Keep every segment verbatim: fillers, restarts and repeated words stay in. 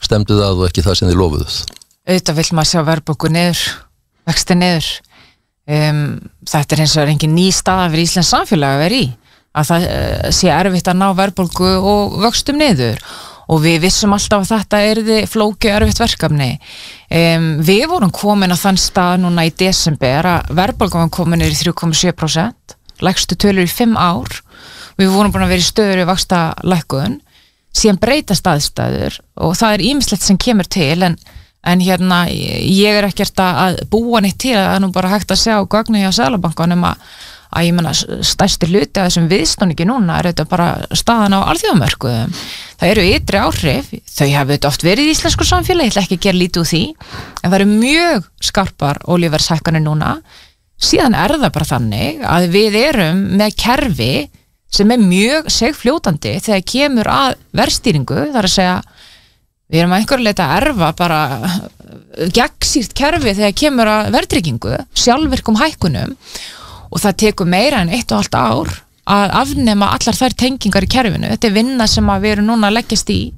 stemdu það og ekki það sem þið lofuðuð? Auðvitað vill maður sjá verðbólgu niður, vexti niður. Um, þetta er eins og er engin ný staða fyrir Íslands samfélag að vera í. Að það uh, sé erfitt að ná verðbólgu og vöxtum niður. Og við vissum alltaf að þetta yrði flókið erfitt verkefni. Um, við vorum komin á þann stað núna í desember að verðbólgan var komin niður í þrjú komma sjö prósent, lægstu tölur í fimm ár. Við vorum búin að vera í stöður í vaxtalækkun, síðan breytast aðstæður og það er ýmislegt sem kemur til en, en hérna ég er ekkert að búa neitt til að nú bara hægt að sjá gögnin hjá Seðlabankanum að að ég menna stærsti hluti af þessum viðsnúningi núna er þetta bara staðan á alþjóðamörkuðum. Það eru ytri áhrif, þau hafa þetta oft verið í íslensku samfélagi, ég ætla ekki að gera lítið úr því, en það eru mjög skarpar olíuverðshækkanir núna. Síðan er það bara þannig að við erum með kerfi sem er mjög segfljótandi þegar kemur að verðstýringu, það er að segja við erum að einhverju leita að erfa bara gegnsýrt kerfi þegar kemur að verðtryggingu, sjálfvirkum hækkunum og það tekur meira en eitt og halvt ár að afnema allar þær tengingar í kerfinu. Þetta er vinna sem að við erum núna að leggjast í.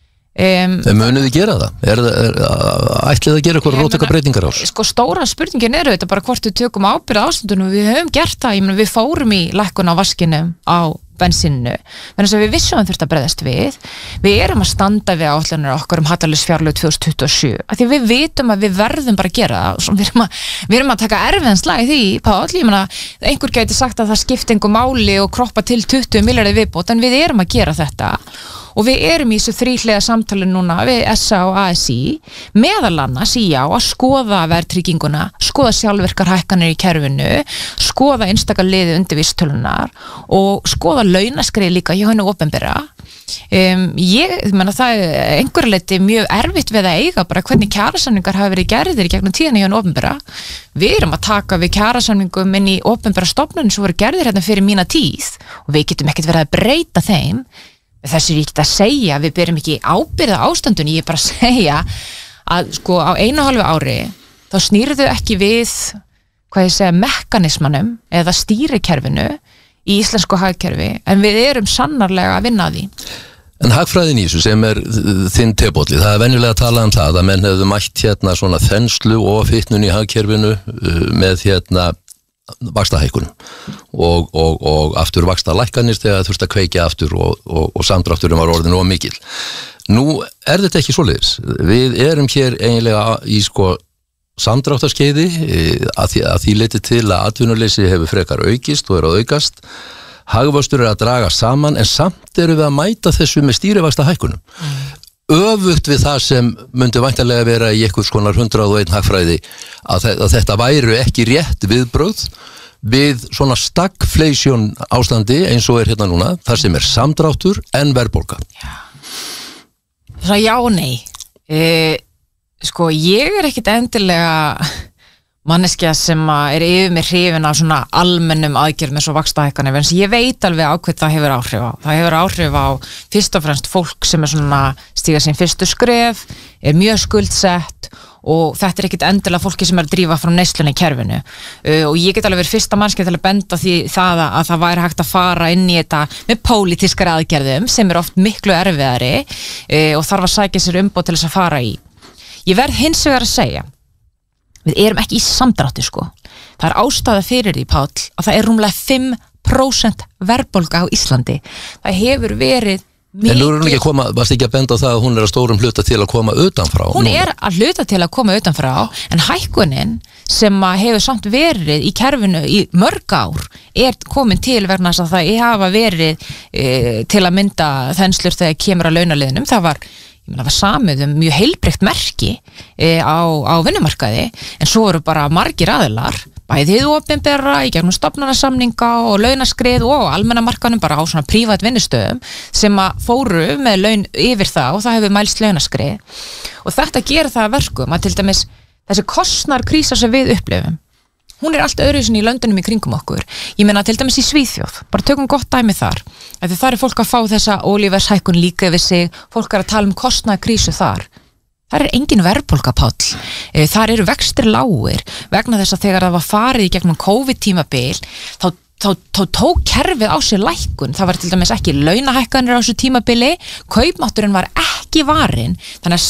Um, en munið þið gera það? Er, er, ætlið að gera eitthvað róttaka breytingar á? Sko stóra spurningin eru þetta bara hvort við tökum ábyrgð á ástandinu. Við höfum gert það, ég meina við fórum í lækkun á vaskinum á bensínu, en þess að við vissum að þurft að bregðast við. Við erum að standa við áætlanir okkar um hallalausfjárlög tvö þúsund tuttugu og sjö, af því við vitum að við verðum bara að gera það, við erum að, við erum að taka erfiðan slag í því, Páll, ég meina, einhver gæti sagt að það skipti engu máli og kroppa til tuttugu milljarða viðbót, en við erum að gera þetta. Og við erum í þessu þríhliða samtali núna við S A og A S I meðal annars í já að skoða verðtrygginguna, skoða sjálfvirkar hækkanir í kerfinu, skoða einstaka liði undir vísitölunar og skoða launaskrið líka hjá henni opinbera. Um, ég menna það er einhverju leyti mjög erfitt við að eiga bara hvernig kjarasamningar hafa verið gerðir í gegnum tíðina hjá henni opinbera. Við erum að taka við kjarasamningum inn í opinbera stofnun sem voru gerðir hérna fyrir mína tíð og við getum ekkert verið að breyta þeim. Þessi er ekki að segja, við berum ekki ábyrgð á ástandunni, ég er bara að segja að sko á einu og hálfu ári þá snýrðu ekki við hvað ég segja, mekanismanum eða stýrikerfinu í íslensku hagkerfi, en við erum sannarlega að vinna að því. En hagfræðin í þessu sem er þinn tebólli, það er venjulega að tala um það að menn hefðu mætt hérna svona þenslu og fitnun í hagkerfinu með hérna vaxtahækkunum og, og, og aftur vaxtalækkanir þegar þurfti að kveikja aftur og, og, og samdrátturinn var orðin of mikill. Nú er þetta ekki svoleiðis. Við erum hér eiginlega í sko samdráttarskeiði að því, að því leiti til að atvinnuleysi hefur frekar aukist og er að aukast. Hagvöxtur er að draga saman en samt eru við að mæta þessu með stýrivaxtahækkunum. Mm. Öfugt við það sem myndi væntanlega vera í einhvers konar hundrað og einn hagfræði að, að þetta væru ekki rétt viðbrögð við svona stagflation ástandi eins og er hérna núna, þar sem er samdráttur en verðbólga. Já. Það já og nei. E, sko ég er ekkit endilega manneskja sem er yfir mig hrifin af svona almennum aðgerðum eins og vaxtahækkanir, en ég veit alveg á hvað það hefur áhrif á. Það hefur áhrif á fyrst og fremst fólk sem er svona stíga sín fyrstu skref, er mjög skuldsett og þetta er ekkit endilega fólki sem er að drífa frá neyslunni í kerfinu. Uh, og ég get alveg verið fyrsta mannskja til að benda því það að, að það væri hægt að fara inn í þetta með pólitískari aðgerðum sem er oft miklu erfiðari uh, og þarf að sækja sér umboð til þess að fara í. Ég verð hins vegar að segja við erum ekki í samdrátti sko. Það er ástæða fyrir því, Páll, að það er rúmlega fimm prósent verðbólga á Íslandi. Það hefur verið mikið. En nú er hún ekki að koma, varst ekki að benda á það að hún er að stórum hluta til að koma utanfrá? Hún núna er að hluta til að koma utanfrá, en hækkunin sem hefur samt verið í kerfinu í mörg ár er komin til vegna þess að það hafa verið e, til að mynda þenslur þegar kemur að launaliðnum. Það var ég meina það var samið um mjög heilbrigt merki e, á, á vinnumarkaði, en svo eru bara margir aðilar, bæði hið opinbera í gegnum stofnanasamninga og launaskrið og almenna markanum bara á svona prívat vinnustöðum sem að fóru með laun yfir það og það hefur mælst launaskrið og þetta gerir það að verkum að til dæmis þessi kostnaðarkrísa sem við upplifum, hún er allt öðruvísi í löndunum í kringum okkur. Ég meina til dæmis í Svíþjóð, bara tökum gott dæmi þar. Þegar þar er fólk að fá þessa olíuverðshækkun líka yfir sig, fólk er að tala um kostnaðarkrísu þar. Þar er engin verðbólga, Páll. Þar eru vextir lágir vegna þess að þegar það var farið í gegnum COVID-tímabil, þá Þá, þá tók kerfið á sér lækkun. Það var til dæmis ekki launahækkanir á þessu tímabili, kaupmátturinn var ekki varinn, þannig að